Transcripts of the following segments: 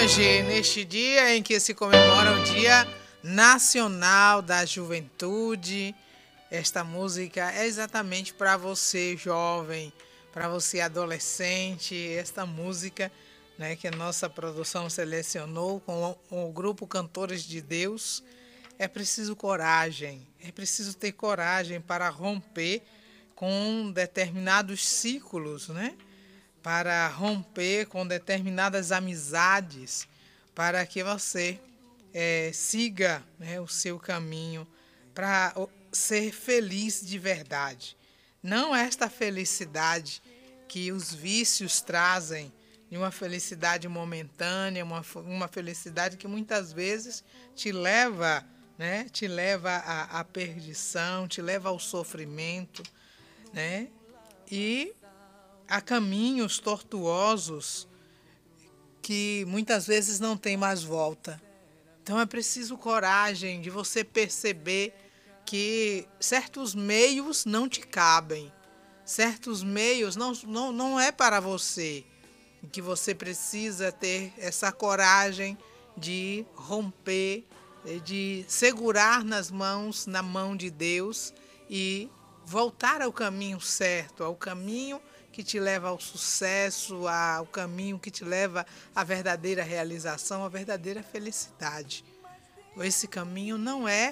hoje, neste dia em que se comemora o Dia Nacional da Juventude, esta música é exatamente para você, jovem, para você, adolescente. Esta música, né, que a nossa produção selecionou com o grupo Cantores de Deus. É preciso coragem, é preciso ter coragem para romper com determinados ciclos, né? Para romper com determinadas amizades, para que você siga, né, o seu caminho, para ser feliz de verdade. Não esta felicidade que os vícios trazem, de uma felicidade momentânea, uma felicidade que muitas vezes te leva, né, te leva à perdição, te leva ao sofrimento, né? E há caminhos tortuosos que muitas vezes não tem mais volta. Então é preciso coragem de você perceber que certos meios não te cabem, certos meios não é para você, e que você precisa ter essa coragem de romper, de segurar na mão de Deus e voltar ao caminho certo, ao caminho que te leva ao sucesso, ao caminho que te leva à verdadeira realização, à verdadeira felicidade. Esse caminho não é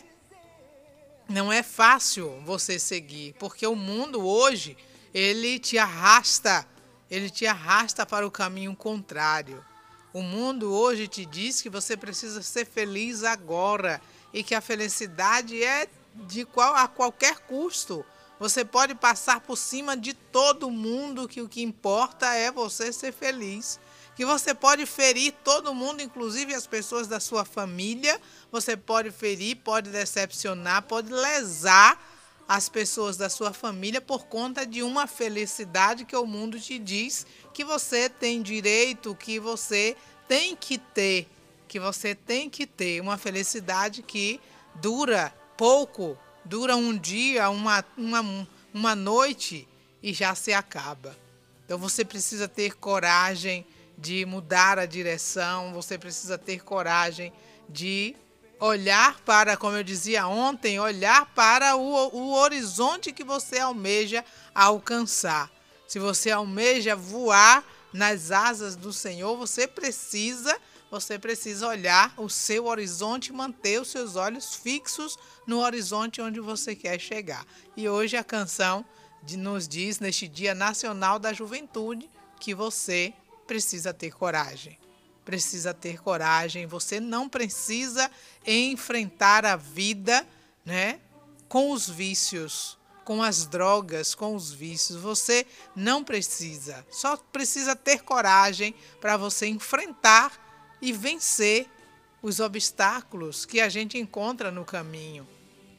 fácil você seguir, porque o mundo hoje, ele te arrasta para o caminho contrário. O mundo hoje te diz que você precisa ser feliz agora e que a felicidade é a qualquer custo. Você pode passar por cima de todo mundo, que o que importa é você ser feliz. Que você pode ferir todo mundo, inclusive as pessoas da sua família. Você pode ferir, pode decepcionar, pode lesar as pessoas da sua família por conta de uma felicidade que o mundo te diz que você tem direito, que você tem que ter. Que você tem que ter uma felicidade que dura pouco. Dura um dia, uma noite e já se acaba. Então você precisa ter coragem de mudar a direção, você precisa ter coragem de olhar para, como eu dizia ontem, olhar para o horizonte que você almeja alcançar. Se você almeja voar nas asas do Senhor, você precisa olhar o seu horizonte e manter os seus olhos fixos no horizonte onde você quer chegar. E hoje a canção nos diz, neste Dia Nacional da Juventude, que você precisa ter coragem. Precisa ter coragem. Você não precisa enfrentar a vida, né, com os vícios, com as drogas, com os vícios. Você não precisa. Só precisa ter coragem para você enfrentar e vencer os obstáculos que a gente encontra no caminho.